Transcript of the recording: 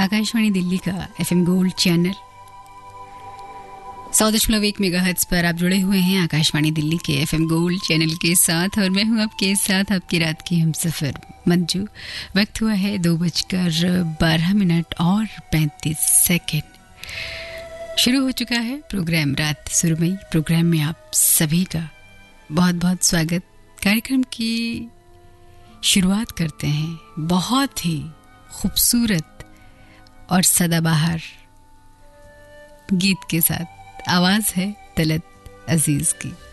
आकाशवाणी दिल्ली का FM gold channel 100.1 megahertz पर आप जुड़े हुए हैं आकाशवाणी दिल्ली के FM गोल्ड चैनल के साथ और मैं हूं आपके साथ आपकी रात की हमसफर मंजू। वक्त हुआ है 2:12 और 35 शुरू हो चुका है प्रोग्राम रात सुरमई। प्रोग्राम में आप सभी का बहुत बहुत स्वागत। कार्यक्रम की शुरुआत करते हैं बहुत ही खूबसूरत और सदाबहार गीत के साथ। आवाज है तलत अजीज की।